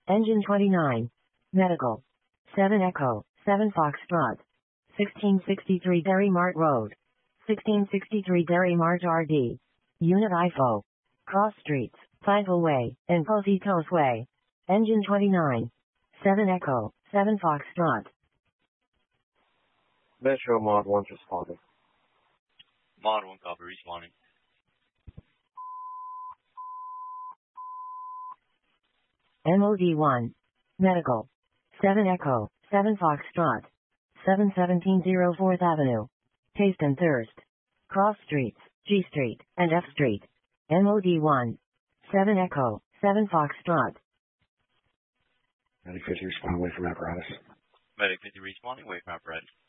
Engine 29. Medical. 7 Echo, 7 Foxtrot. 1663 Derry Mart Road. 1663 Derry Mart RD. Unit IFO. Cross Streets, Thistle Way, and Positos Way. Engine 29. 7 Echo, 7 Foxtrot. Metro Mod 1 responding. Mod 1 copy, responding. MOD 1. Medical. 7 Echo, 7 Foxtrot. 717 04th Avenue. Taste and Thirst. Cross Streets, G Street, and F Street. MOD 1. 7 Echo, 7 Foxtrot. Medic 50 responding, wait from apparatus. Medic 50 responding, wait from apparatus.